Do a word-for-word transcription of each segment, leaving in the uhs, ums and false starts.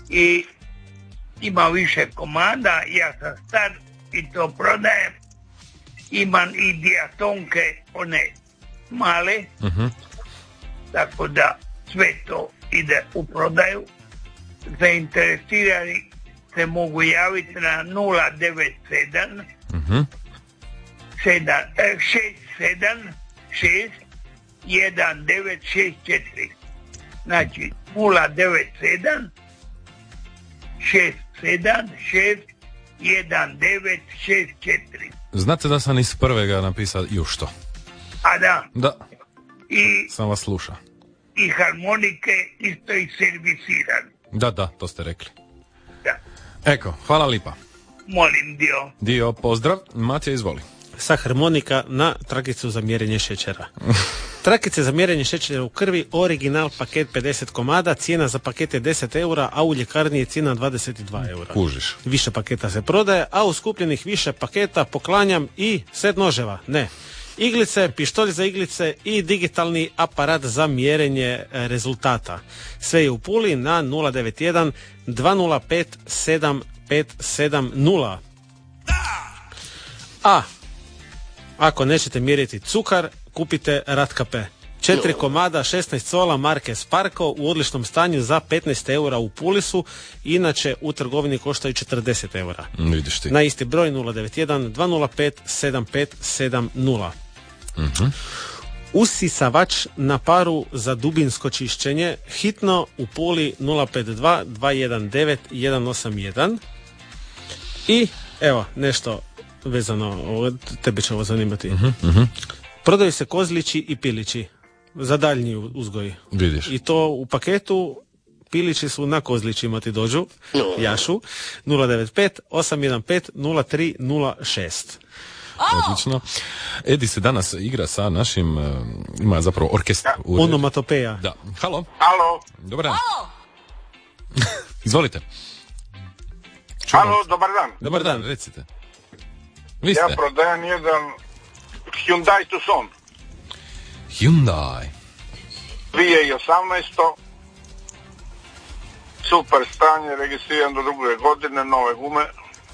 i ima više komada, ja sam star i to prodajem. Imam i dijatonke, one male, uh-huh. tako da sve to ide u prodaju. Zainteresirani se mogu javiti na nula devet sedam uh-huh. šest sedam šest jedan devet šest četiri. Znači nula devet sedam šest sedam šest jedan devet šest četiri. Znate da sam iz prvega napisao jušto? A da. Da. I sam vas sluša. I harmonike isto i servisiran. Da, da, to ste rekli. Da. Eko, hvala lipa. Molim, dio. Dio, pozdrav. Matija, izvoli. Sa harmonika na trakicu za mjerenje šećera. Trakice za mjerenje šećera u krvi, original paket pedeset komada, cijena za paket je deset eura, a u ljekarni je cijena dvadeset dva eura. Kužiš. Više paketa se prodaje, a u skupljenih više paketa poklanjam i set noževa, ne. Iglice, pištolj za iglice i digitalni aparat za mjerenje rezultata. Sve je u Puli na nula devet jedan dva nula pet sedam pet sedam nula. A ako nećete mjeriti cukar, kupite Ratkape. Četiri komada, šesnaest cola marke Sparko u odličnom stanju za petnaest eura u Pulisu, inače u trgovini koštaju četrdeset eura. Vidiš ti. Na isti broj nula devet jedan dva nula pet sedam pet sedam nula. Uh-huh. Usisavač na paru za dubinsko čišćenje, hitno u Puli nula pet dva dva jedan devet jedan osam jedan. I evo nešto vezano, tebe će ovo zanimati. Uh-huh, uh-huh. Prodaju se kozlići i pilići za daljnji uzgoj. Vidiš. I to u paketu pilići su na kozlićima ti dođu, jašu, nula devet pet osam jedan pet nula tri nula šest. Odlično. Edi se danas igra sa našim, uh, ima zapravo orkestar. Onomatopeja. Da. Halo. Halo. Dobar dan. Halo. Izvolite. Čujemo. Halo, dobar dan. Dobar dan, recite. Vi ste? Ja prodajem jedan Hyundai Tucson. Hyundai. dvije tisuće osamnaeste. Super stanje, registriran do druge godine, nove gume.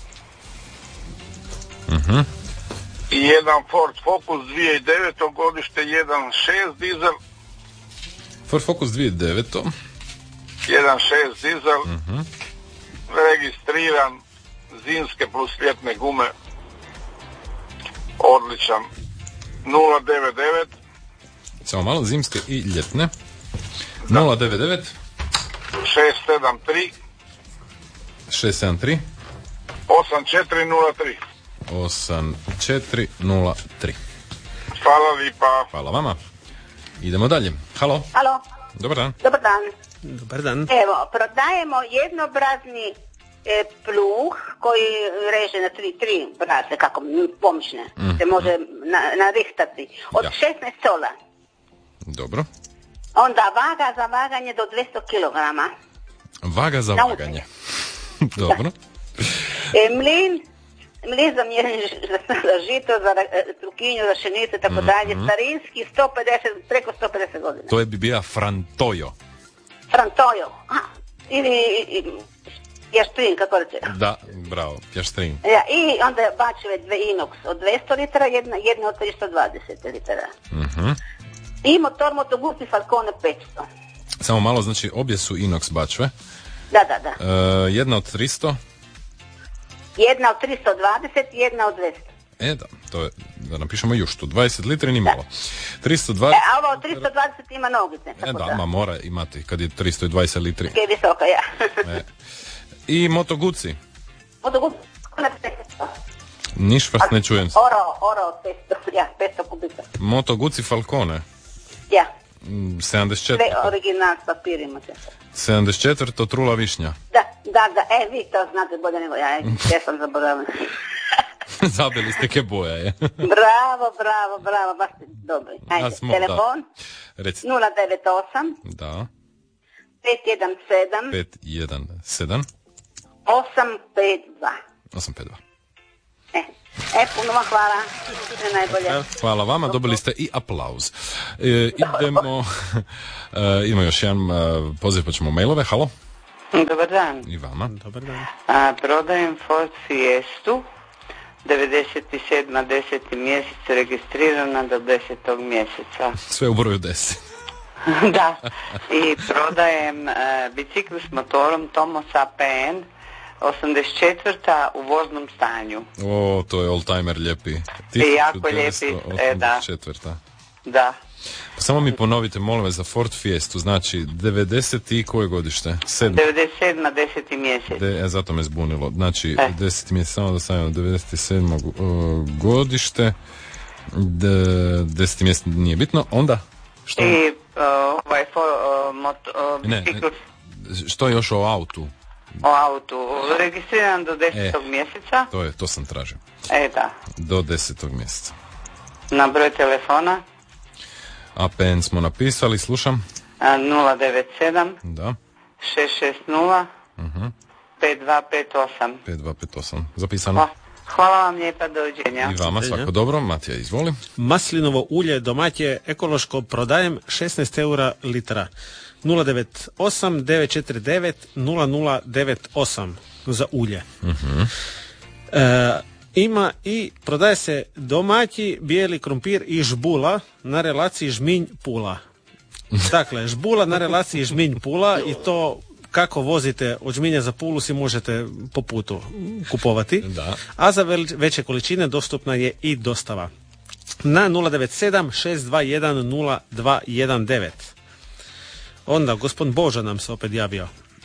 Mhm. Uh-huh. I jedan Ford Focus dvije tisuće devete. godište, jedan šest dizel. Ford Focus dvije tisuće devete. jedan šest dizel. Mhm. Uh-huh. Registriran, zimske plus ljetne gume. Odličan. nula devet devet Samo malo, zimske i ljetne. nula devet devet šest sedam tri šest sedam tri osam četiri nula tri osam četiri nula tri. Hvala lipa. Hvala vama. Idemo dalje. Halo. Halo. Dobar dan. Dobar dan. Dobar dan. Evo, prodajemo jednobrazni e, pluh koji reže na tri, tri braze, kako pomoćne, mm. se može na, narihtati. Od ja. šesnaest cola. Dobro. Onda vaga za vaganje do dvjesto kilograma. Vaga za Nauči. vaganje. Dobro. E, mlin, mlin za mjerenje za žito, za trukinju, za šenice, tako mm-hmm. dalje. Starinski, sto pedeset, preko sto pedeset godina. To je bi bio Frantojo. Frantojo. Aha. Ili Jaštrin, kako reče. Da, bravo, Jaštrin. Ja, i onda bačeve dve inox od dvjesto litara, jedna, jedna od tristo dvadeset litara. Mhm. I motor Moto Guzzi Falcone petsto. Samo malo, znači obje su inox bačve. Da, da, da. E, jedna od tristo. Jedna od tristo dvadeset, jedna od dvjesto. E da, to je, da napišemo još tu, dvadeset litri ni malo. tristo dvadeset... E, a ovo od tristo dvadeset ima nogice. E da, da, ma mora imati kad je tristo dvadeset litri. Kaj je visoka, ja. E. I Moto Guzzi. Moto Guzzi Falcone petsto. Niš vas ne čujem. Oro, oro petsto, ja, petsto kubika. Moto Guzzi Falcone. Ja. sedamdeset četiri. Sve original s papirima. sedamdeset četiri, trula višnja. Da, da, da, e, vi to znate bolje nego ja, ja sam zaboravila. Zabili ste ke boja, je. Bravo, bravo, bravo, baš ste dobri. Ajde, smo, telefon nula devet osam Da. pet jedan sedam pet jedan sedam osam pet dva osam pet dva. E, e puno vam hvala. Sve najbolje. Hvala vama, dobili ste i aplauz. E, idemo, e, imamo još jedan e, poziv, pa ćemo mailove. Halo? Dobar dan. I vama. Dobar dan. A, prodajem Ford Fiestu, devedeset sedam. deseti mjesec, registrirana do desetog mjeseca. Sve u broju deset. Da. I prodajem uh, bicikl s motorom Tomos A P N, osamdeset četvrta u voznom stanju. O, to je oldtimer lijepi. I jako lijepi, e, da. Četvrta. Da. Pa samo mi ponovite, molim vas, za Ford Fiestu, znači devedeset i koje godište? sedam. devedeset sedam. deseti mjesec. De, e, zato me zbunilo. Znači, e. deseti mjesec, samo da stavimo devedeset sedam. Uh, godište, de, deseti mjesec nije bitno, onda? Što? I uh, ovaj for, uh, mot, uh, ne, bicikl... ne, što još o autu? O autu, registriran do desetog e, mjeseca. To je, to sam tražio. E, da. Do desetog mjeseca. Na broj telefona? A P N smo napisali, slušam. A, nula devet sedam. Da. šest šest nula. Uh-huh. pet dva pet osam. pet dva pet osam. Zapisano. O, hvala vam lijepa, doviđenja. I vama svako dobro. Matija, izvoli. Maslinovo ulje domaće ekološko prodajem šesnaest eura litra. nula devet osam devet četiri devet nula nula devet osam za ulje. Uh-huh. E, ima i prodaje se domaći bijeli krumpir i žbula na relaciji Žminj-Pula. Dakle, žbula na relaciji Žminj-Pula i to kako vozite od Žminja za Pulu si možete po putu kupovati. Da. A za veće količine dostupna je i dostava na nula devet sedam šest dva jedan nula dva jedan devet. Onda gospodin Božo nam se opet javio.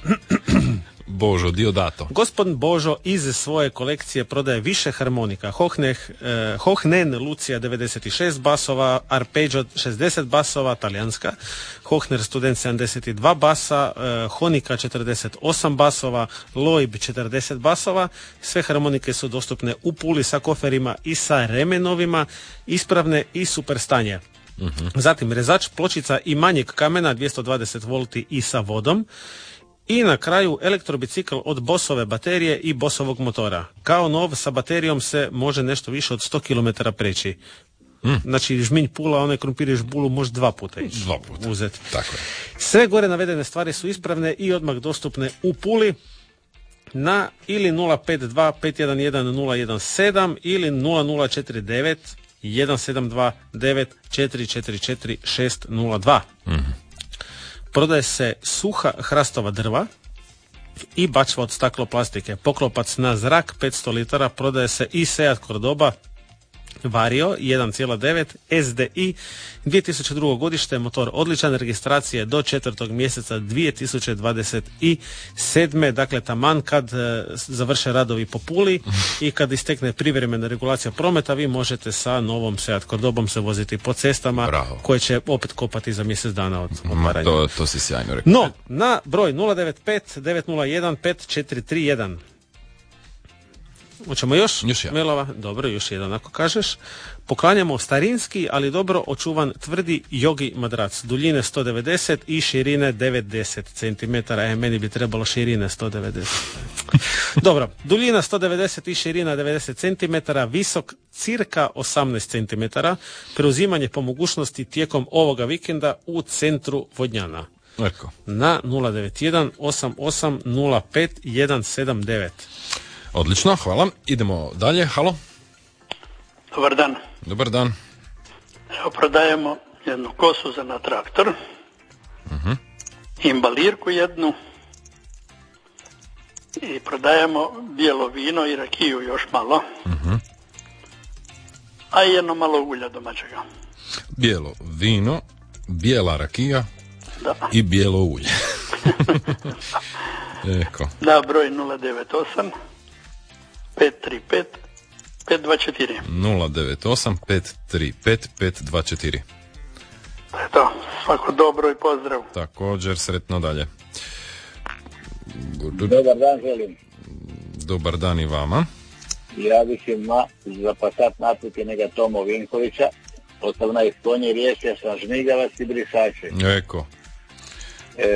Božo, Diodato. Gospodin Božo iz svoje kolekcije prodaje više harmonika. Hohneh, eh, Hohnen Lucija devedeset šest basova, Arpeggio šezdeset basova, talijanska, Hohner Student sedamdeset dva basa, eh, Honika četrdeset osam basova, Loib četrdeset basova. Sve harmonike su dostupne u Puli sa koferima i sa remenovima, ispravne i super stanje. Uh-huh. Zatim rezač pločica i manjeg kamena dvjesto dvadeset volti i sa vodom. I na kraju elektrobicikl od Bossove baterije i Bossovog motora. Kao nov sa baterijom se može nešto više od sto kilometara preći. Mm. Znači Žminj Pula, onaj krumpir i žbulu može dva puta ići. Dva puta. Uzeti. Tako je. Sve gore navedene stvari su ispravne i odmah dostupne u Puli na ili nula pet dva pet jedan jedan nula jedan sedam ili nula nula četiri devet jedan sedam dva devet četiri četiri četiri šest nula dva. Mm. Prodaje se suha hrastova drva i bačva od stakloplastike. Poklopac na zrak petsto litara. Prodaje se i Seat Cordoba Vario jedan zarez devet S D I dvije tisuće drugo godište, motor odličan, registracije do četvrtog mjeseca dvije tisuće dvadeset sedme. Dakle, taman kad e, završe radovi po Puli i kad istekne privremena regulacija prometa, vi možete sa novom Seat Cordobom se voziti po cestama. Bravo. Koje će opet kopati za mjesec dana od otvaranja. To, to si sjajno rekao. No, na broj nula devet pet devet nula jedan pet četiri tri jedan. Hoćemo još? Još ja. Mailova? Dobro, još jedan ako kažeš. Poklanjamo starinski, ali dobro očuvan tvrdi jogi madrac. Duljine sto devedeset i širine devedeset centimetara. E, meni bi trebalo širine sto devedeset. Dobro, duljina sto devedeset i širina devedeset centimetara, visok cirka osamnaest centimetara. Preuzimanje po mogućnosti tijekom ovoga vikenda u centru Vodnjana. Eko. Na nula devet jedan osam osam nula pet jedan sedam devet. Odlično, hvala. Idemo dalje. Halo. Dobar dan. Dobar dan. Evo, prodajemo jednu kosu za na traktor. Uh-huh. Imbalirku jednu. I prodajemo bijelo vino i rakiju još malo. Uh-huh. A i jedno malo ulja domaćega. Bijelo vino, bijela rakija da. I bijelo ulje. Eko. Da, broj nula devet osam pet tri pet pet dva četiri. nula devet osam pet tri pet pet dva četiri. Eto, svako dobro i pozdrav. Također, sretno dalje. Dobar dan želim. Dobar dan i vama. Ja bih ima za Passat naputjenega Tomo Vinkovića, osamnaest konji, riješio sam žmigavac i brisače. Eko. E,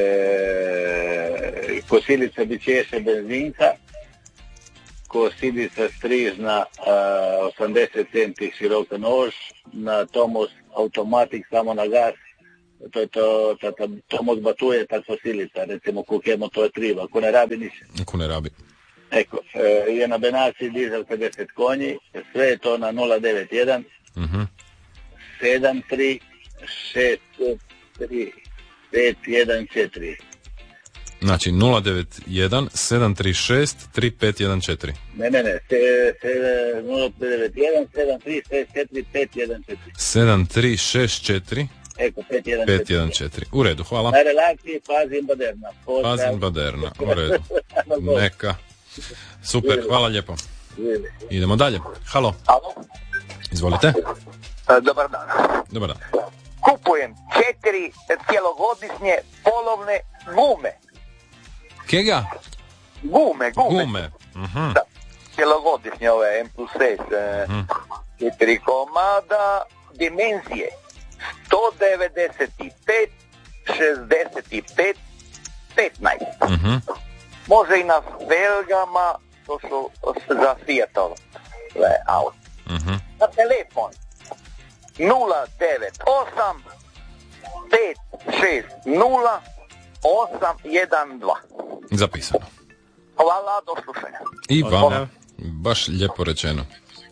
kosilica bićeše benzinka, kosilica strižna osamdeset centi široka nož, na Tomos automatik samo na gas to je to, to, to, to mogu batuje takva silica, recimo kukemo, to je triva, ako ne rabi ništa. Ako ne rabi. Eko, e, je na Benasi dizel pedeset konji, sve je to na nula devet jedan Mhm. sedam tri šest tri pet jedan četiri. Znači nula devet jedan sedam tri šest tri pet jedan četiri. Ne, ne, ne, se, se, nula devet jedan sedam tri šest četiri pet jedan četiri. sedam tri šest četiri Eko, pet jedan četiri. pet jedan četiri. U redu, hvala. Na relaciji Pazin Baderna. Pozdrav. Pazin Baderna, u redu. Neka. Super, hvala lijepo. Idemo dalje. Halo. Halo. Izvolite. E, Dobar dan. Dobar dan. Kupujem četiri cjelogodišnje polovne gume. Kega? Gume, gume. Gume. Mhm. Da. Cjelogodišnje ove M plus S. E, Mhm. četiri komada dimenzije. sto devedeset pet, šezdeset pet, petnaest. Mhm. Može i na Belgama, to su za Fiatove auto. Mhm. Na telefon nula devet osam pet šest nula osam jedan dva. Zapisano. Hvala, do slušanja. I vama. Baš lijepo rečeno.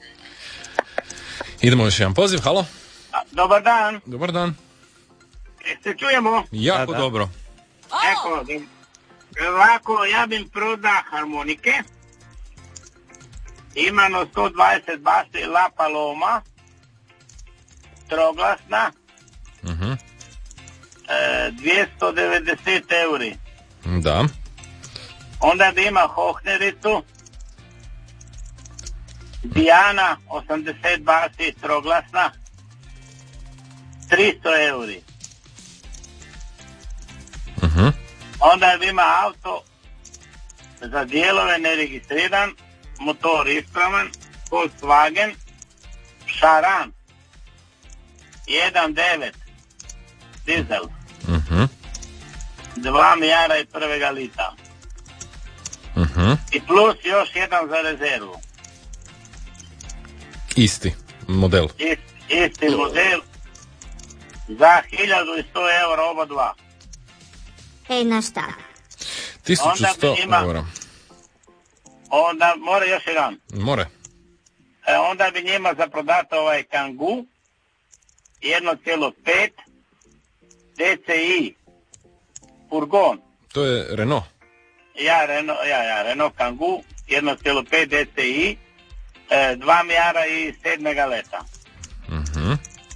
Idemo još jedan poziv, halo. Dobar dan. Dobar dan. Se čujemo? Jako Da, da. dobro. Eko, ovako, ja bih proda harmonike. Imamo sto dvadeset basi La Paloma, troglasna, Mhm. e, dvjesto devedeset euri. Da. Onda bi ima Hohnericu, Diana, osamdeset basi, troglasna, tristo euri. Mhm. Onda bi ima auto za dijelove neregistriran, motor ispravan, Volkswagen, Charan, jedan devet, dizel, Mhm. dva mijara i prvega lita. Mhm. I plus još jedan za rezervu. Isti model. Ist, isti model za hiljadu sto eura oba dva. Ej, na šta? tisuću sto Onda ima- eura. Onda mora još jedan. More. E, onda bi njima za prodati ovaj Kangoo jedan zarez pet D C I furgon. To je Renault. Ja, Renault, ja, ja, Renault Kangoo jedan zarez pet D C I, e, dva mijara i sedmega leta. Mhm.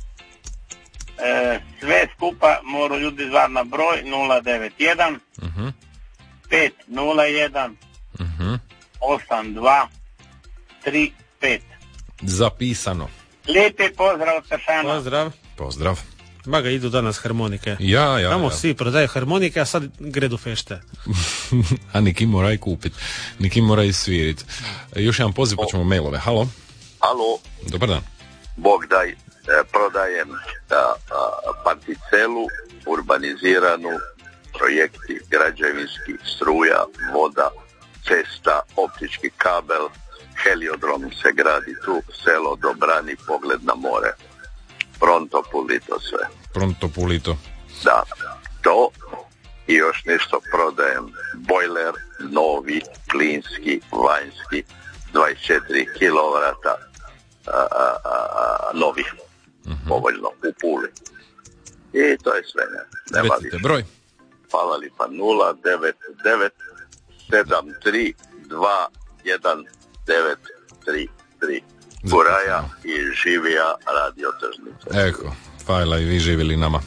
E, sve skupa moru ljudi zvar na broj nula devet jedan Mhm. pet nula jedan Mhm. osam dva tri pet. Zapisano. Lijepi pozdrav od Tršana. Pozdrav. Pozdrav. Ma ga idu danas harmonike. Ja, ja, Tamo ja. svi prodaju harmonike, a sad gredu fešte. A neki mora i kupit. Neki mora i svirit. E, Još jedan poziv pa ćemo mailove. Halo. Alo, Dobar dan. Bog daj, e, prodajem a, a, particelu urbaniziranu, projekti građevinski, struja, voda, cesta, optički kabel, heliodrom se gradi tu, selo Dobrani, pogled na more. Pronto pulito sve. Pronto pulito. Da, to i još nešto prodajem. Bojler, novi, plinski, vanjski, dvadeset četiri kilovata, a, a, a, a, novi, Mhm. povoljno, u Puli. I to je sve, ne. Nema Recite više. broj. Hvala lipa, nula devet devet sedam tri dva jedan devet tri tri. Kuraja i živija radio tržnica. Eko, fajla i vi živjeli nama.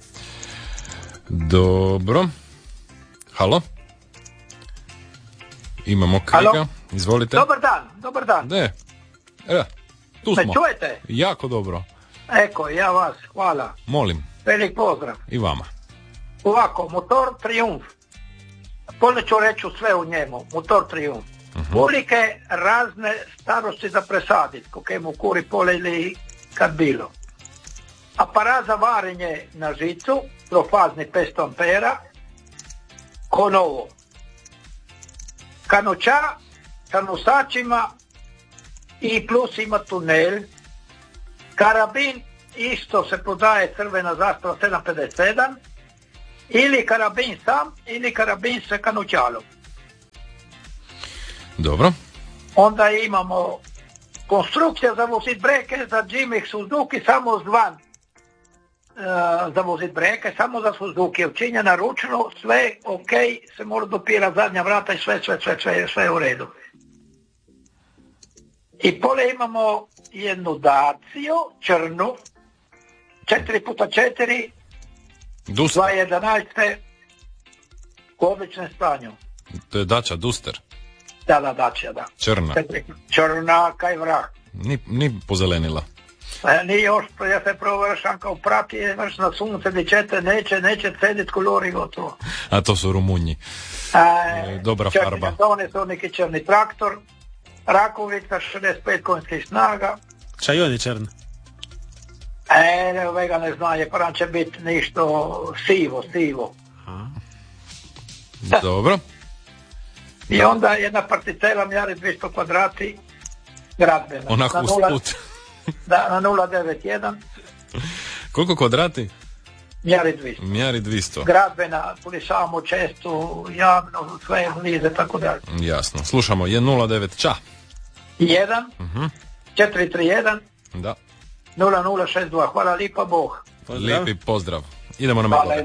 Dobro. Halo? Imamo Kriga. Halo? Izvolite. Dobar dan, dobar dan. Ne. E, tu Me smo. čujete? Jako dobro. Eko, ja vas, hvala. Molim. Velik pozdrav. I vama. Ovako, motor Triumf. Polne ću reći sve u njemu. Motor Triumf. Ulike razne starosti za presaditi, koliko kuri pole ili kad bilo. Aparat za varenje na žicu, trofazni petsto ampera, ko novo. Kanoća sa nosačima i plus ima tunel, karabin isto se prodaje crvena zastava sedam pedeset sedam, ili karabin sam, ili karabin sa kanućalom. Dobro. Onda imamo konstrukcija za vozit breke za Jimmy Suzuki samo s dva uh, za vozit breke, samo za Suzuki, učinjena ručno, sve ok, se mora dopira zadnja vrata i sve, sve, sve, sve, sve je u redu. I pole imamo jednu Dacio, črnu, četiri puta četiri, dva jedanaest u odličnom stanju. To je Dacia Duster. Da, da, Dacia, da. Črna. Črna kaj vrag. Ni, ni pozelenila. E, nije još, ja se provršam kao prati, vrš na sunce, dičete, neće, neće cedit kolori gotovo. A to su Rumunji. E, Dobra černi farba. Černi su neki črni traktor, Rakovica, šezdeset pet konjskih snaga. Ča i on je črn? E, ne, ovega ne zna, je paran će biti nešto sivo, sivo. Dobro. I da. Onda jedna particela mjeri dvjesto kvadrati, gradbena. Onako na usput. Da, na nula devet jedan. Koliko kvadrati? Mjeri dvjesto. Mjeri dvjesto. Gradbena, pulisamo često, javno, sve lize, tako dalje. Jasno. Slušamo, je nula devet ča. jedan, Uh-huh. četiri tri jedan, Da. nula nula šest dva. Hvala lipa, Bog. Pozdrav. Lijepi pozdrav. Idemo na mailove.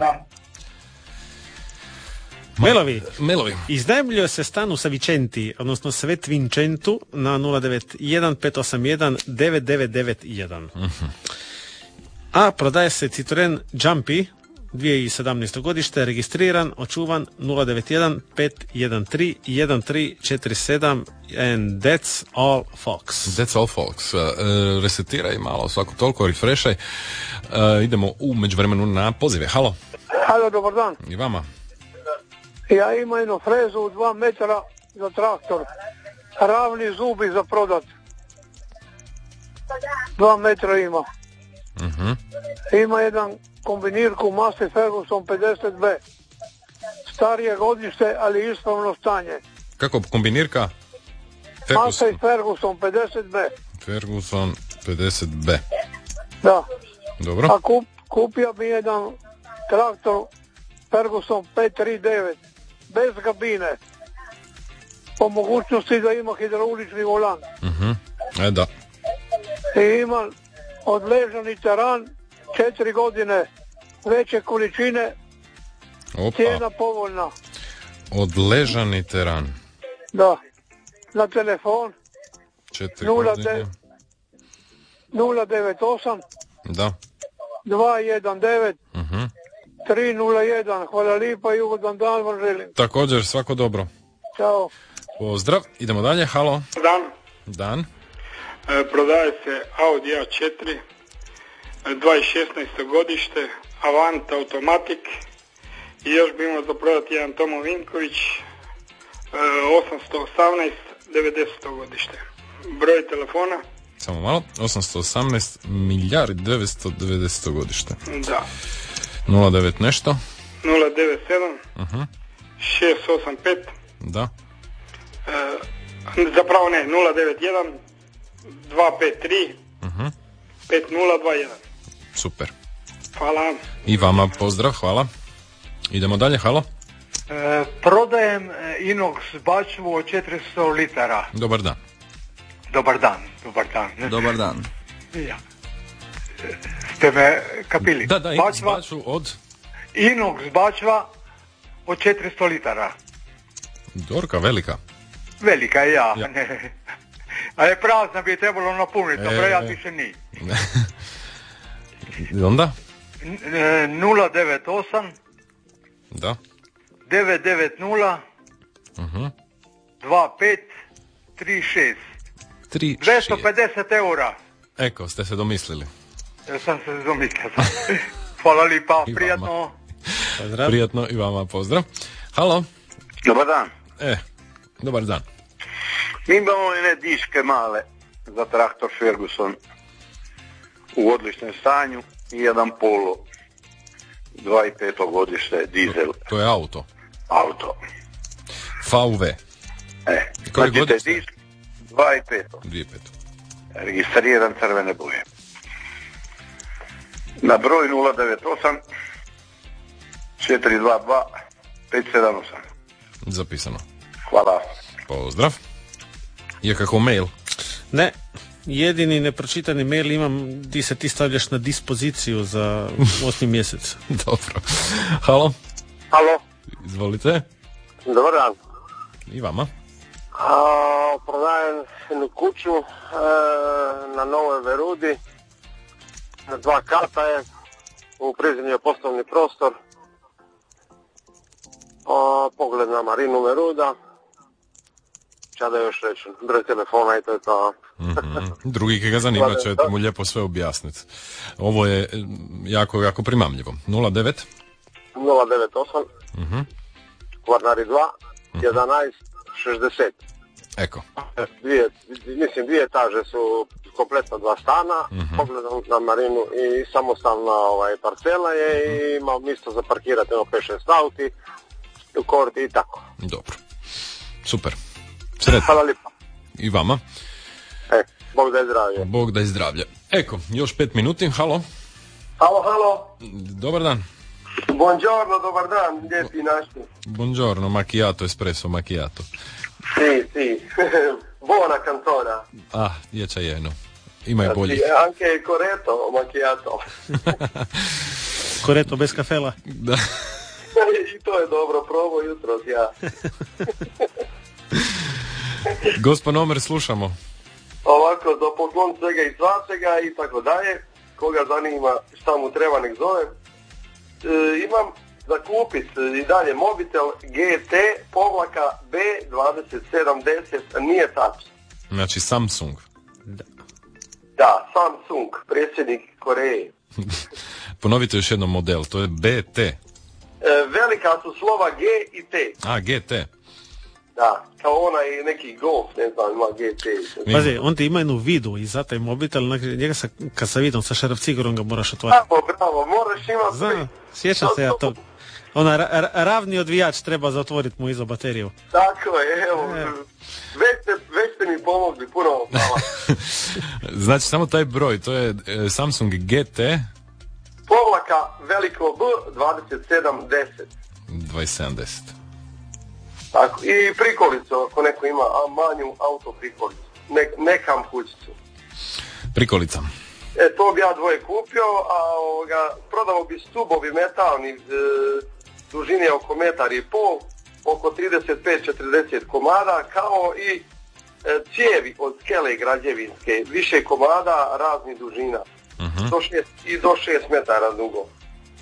Mailovi. Mailovi. Iznajmljuje se stan u Savicenti, odnosno Svet Vincentu na nula devet jedan pet osam jedan devet devet devet jedan. Uh-huh. A prodaje se Citroen Jumpy dvije tisuće sedamnaesto godište, registriran, očuvan nula devet jedan pet jedan tri jedan tri četiri sedam and that's all folks. That's all folks. Uh, resetiraj malo, svako toliko, refreshaj. Uh, idemo u međuvremenu na pozive. Halo. Halo, dobar dan. I vama. Ja imam jednu frezu u dva metra za traktor. Ravni zubi za prodat. Dva metra ima. Uh-huh. Ima jedan kombinirku Massey Ferguson pedeset be. Starije godište, ali ispravno stanje. Kako kombinirka? Ferguson. Massey Ferguson pedeset be. Ferguson pedeset be. Da. Dobro. A kup, kupio bi jedan traktor Ferguson pet tri devet. Bez kabine. Po mogućnosti da ima hidraulični volan. Uh-huh. E da. I ima odležani teran, četiri godine, veće količine, Opa. Cijena povoljna. Odležani teran. Da. Na telefon četiri godine. nula devet osam Da. dva jedan devet Uh-huh. tri nula jedan. Hvala lipa i ugodan dan vam želim. Također, svako dobro. Ćao. Pozdrav. Idemo dalje. Halo. Dan. Dan. E, prodaje se Audi A četiri, dvadeset šesnaesto godište, Avant Automatic i još bi imao za prodati jedan Tomo Vinković, e, osamsto osamnaest devedeseto godište. Broj telefona? Samo malo. osamsto osamnaest milijard devetsto devedeseto godište. Da. nula devet nešto. nula devet sedam Uh-huh. šest osam pet. Da. E, zapravo ne, nula devet jedan dva pet tri Uh-huh. pet nula dva jedan. Super. Hvala. I vama pozdrav, hvala. Idemo dalje, halo. E, prodajem Inox bačvu od četiristo litara. Dobar dan. Dobar dan, dobar dan. Dobar dan. Ja. Ste me kapili? Da, da, Inox bačvu od... Inox bačva od četiristo litara. Dorka, velika. Velika, ja. ja. Ne. A je prazna, bi je trebalo napuniti, e, a ja više ni. I onda? nula devet osam Da. devet devet nula Uh-huh. dva pet tri šest. tri dvjesto pedeset eura. Eko, ste se domislili. Ja sam se domislio. Hvala lipa, prijatno. Pozdrav. Prijatno i vama pozdrav. Halo. Dobar dan. E, dobar dan. Mi imamo one diške male za traktor Ferguson u odličnom stanju i jedan Polo dva i peto godište dizel. To, to je auto. Auto. V V. E, znači te disk dva i peto. dvije peto. Registriran crvene boje. Na broj nula devet osam četiri dva dva pet sedam osam. Zapisano. Hvala. Pozdrav. Je kako mail? Ne, jedini nepročitani mail imam di se ti stavljaš na dispoziciju za osmi mjesec. Dobro. Halo? Halo? Izvolite. Dobar dan. I vama. A, prodajem jednu kuću e, na Novoj Verudi. Dva kata je. U prizemlju je poslovni prostor. O, pogled na Marinu Veruda. Ča da još reći, broj telefona i to je to. Mm-hmm. Drugi kad ga zanima ćete mu lijepo sve objasniti. Ovo je jako, jako primamljivo. nula devet nula devet osam mm-hmm. Kvarnari dva jedanaest šezdeset. Eko. Dvije, mislim dvije etaže su kompletno dva stana, mm-hmm. pogledom na Marinu i samostalna ovaj, parcela je i ima mjesto za parkirati ono pet šest auti, u korti i tako. Dobro. Super. Sretno. Hvala lijepa. I vama. E, Bog da je zdravlje. Bog da je zdravlje. Eko, još pet minuti. Halo. Halo, halo. Dobar dan. Buongiorno, dobar dan, lijepi našti. Buongiorno, macchiato, espresso, macchiato. Sì, sì. Buona cantona. Ah, dječajeno. Ima i bolji. Anche corretto macchiato. Corretto bez kafela. Da. I to je dobro, probao jutros ja. Gospod Omer, slušamo. Ovako, za poklon svega i svačega i tako dalje. Koga zanima šta mu treba nek zove. E, imam za kupit i dalje mobitel G T povlaka B dvadeset sedam deset, nije touch. Znači Samsung. Da, da Samsung, predsjednik Koreje. Ponovite još jednom model, to je B T. E, velika su slova G i T. A, G T. Da, kao onaj neki Golf, ne znam, ima G T. Pazi, on ti ima jednu vidu i za taj mobitel, njega sa, kad sa vidom, sa šaraf cigarom ga moraš otvoriti. Bravo, bravo, moraš imati. Zna, sjećam se ja to. Ona ra, ra, ravni odvijač treba zatvoriti mu iza bateriju. Tako je, evo, e. već, ste, već ste mi pomogli, puno hvala. Znači, samo taj broj, to je e, Samsung G T. Povlaka veliko B dvadeset sedam deset. dvadeset sedam deset. Tako, i prikolicu, ako neko ima a manju auto prikolicu, ne, ne kam kućicu. Prikolica. E, to bi ja dvoje kupio, a ovoga, prodao bi stubovi metalni, e, dužine oko metar i pol, oko trideset pet četrdeset komada, kao i e, cijevi od skele građevinske, više komada raznih dužina, uh-huh. do šest, i do šest metara dugo. E,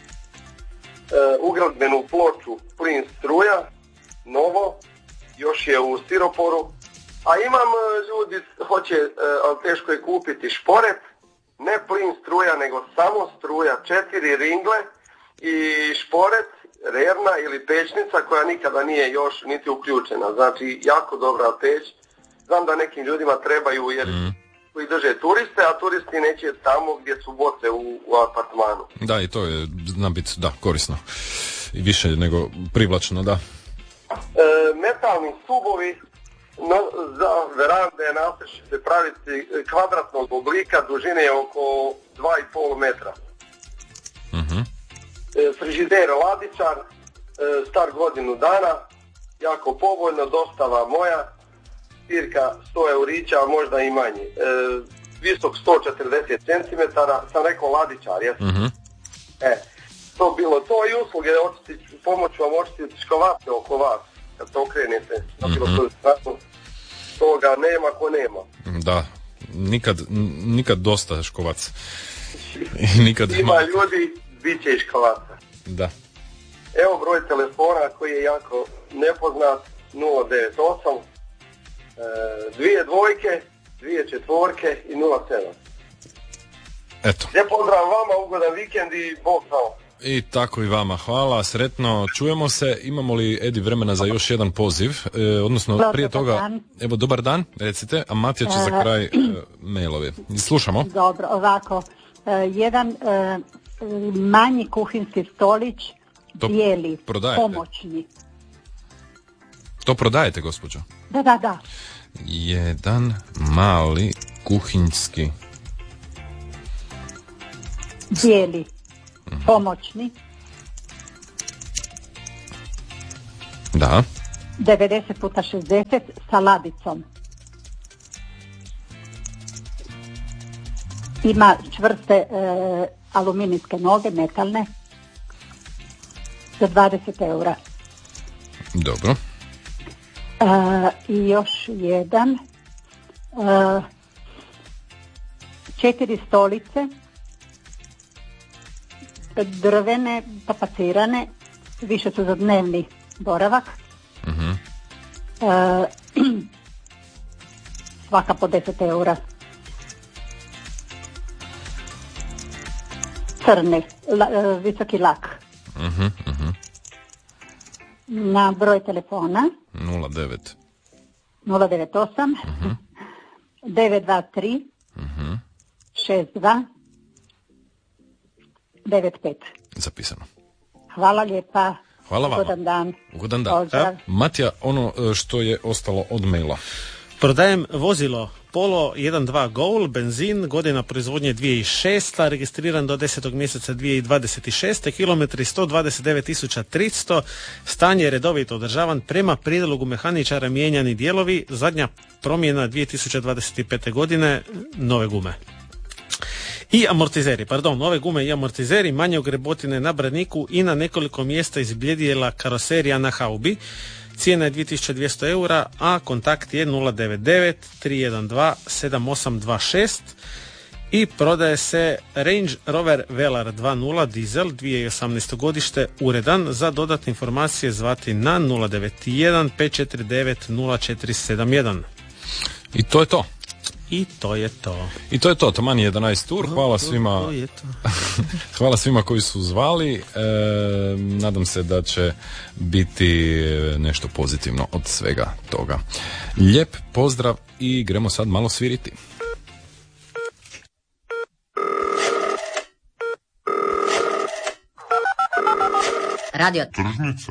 ugradbenu ploču plin struja, novo, još je u stiroporu, a imam ljudi, hoće, ali teško je kupiti šporet, ne plin struja, nego samo struja, četiri ringle i šporet, rerna ili pečnica koja nikada nije još niti uključena, znači jako dobra peć, znam da nekim ljudima trebaju jer mm. koji drže turiste, a turisti neće tamo gdje su boce u, u apartmanu. Da, i to je, zna biti, da, korisno i više nego privlačno, da. E, metalni stubovi no, za verande nastoji će se praviti kvadratnog oblika, dužine oko dva i pol metra. Uh-huh. E, frižider ladičar, e, star godinu dana, jako povoljno, dostava moja, cirka sto eurića, a možda i manje. E, visok sto četrdeset centimetara, sam rekao ladičar, jesam? Uh-huh. E, to bilo to i usluge, očistiti, pomoću vam očistiti škovace oko vas, kad to okrenete, na bilo mm-hmm. stranu, toga nema ko nema. Da, nikad, nikad dosta škovaca. Nikad ima ljudi, bit će i škovaca. Da. Evo broj telefona koji je jako nepoznat, nula devet osam, dvije dvojke, dvije četvorke i nula sedam. Eto. Lijep pozdrav vama, ugodan vikend i Bog znao. I tako i vama, hvala, sretno, čujemo se, imamo li Edi vremena za još jedan poziv, e, odnosno Dobar prije toga, dan. Evo dobar dan, recite, a Matija će e, za kraj e, mailove. Slušamo. Dobro, ovako, e, jedan e, manji kuhinski stolić, to bijeli, prodajete. Pomoćni. To prodajete, gospođo? Da, da, da. Jedan mali kuhinski Bijeli, pomoćni. Da. devedeset puta šezdeset sa ladicom. Ima čvrste e, aluminijske noge, metalne, za dvadeset eura. Dobro. E, I još jedan. E, četiri stolice, drvene, tapacirane, više su za dnevni boravak. Uh-huh. E, svaka po deset eura. Crni, la, e, visoki lak. Uh-huh, uh-huh. Na broj telefona nula devet nula devet osam uh-huh. devet dva tri uh-huh. šest dva devet pet. Zapisano. Hvala lijepa. Hvala vama. Ugodan dan. Ugodan dan. Pozdrav. Matija, ono što je ostalo od maila. Prodajem vozilo Polo jedan dva Goal, benzin, godina proizvodnje dvije tisuće šesta, registriran do desetog mjeseca dvije tisuće dvadeset šeste, kilometri sto dvadeset devet tisuća tristo, stanje redovito održavan, prema prijedlogu mehaničara mijenjani dijelovi, zadnja promjena dvije tisuće dvadeset pete godine, nove gume. I amortizeri, pardon, nove gume i amortizeri, manje ogrebotine na braniku i na nekoliko mjesta izbljedjela karoserija na haubi. Cijena je dvije tisuće dvjesto eura, a kontakt je nula devet devet tri jedan dva sedam osam dva šest i prodaje se Range Rover Velar dva nula dizel dvije tisuće osamnaesto godište, uredan. Za dodatne informacije zvati na nula devet jedan pet četiri devet nula četiri sedam jedan. I to je to. I to je to. I to je to, Taman jedanaest tur. Hvala svima. To je to. Hvala svima koji su zvali. E, nadam se da će biti nešto pozitivno od svega toga. Lijep pozdrav i gremo sad malo sviriti. Radio Tržnica.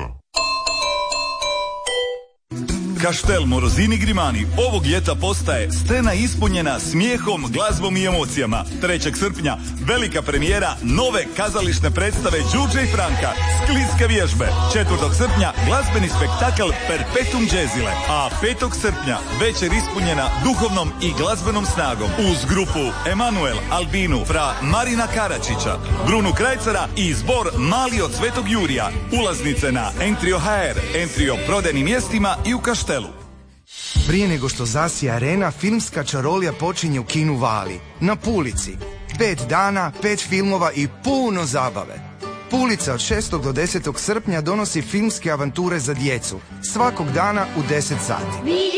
Kaštel Morozini Grimani ovog ljeta postaje scena ispunjena smijehom, glazbom i emocijama. trećeg srpnja velika premijera nove kazališne predstave Đurđe i Franka, Skliske vježbe. četvrtog srpnja glazbeni spektakl Perpetuum Jazzile, a petog srpnja večer ispunjena duhovnom i glazbenom snagom uz grupu Emanuel, Albinu, fra Marina Karačića, Brunu Krajcara i zbor Mali od Svetog Jurija. Ulaznice na Entrio ha er, Entrio prodajnim mjestima i u Kaštelu. Prije nego što zasija arena, filmska čarolija počinje u kinu Vali, na Pulici. Pet dana, pet filmova i puno zabave. Pulica od šestog do desetog srpnja donosi filmske avanture za djecu. Svakog dana u deset sati.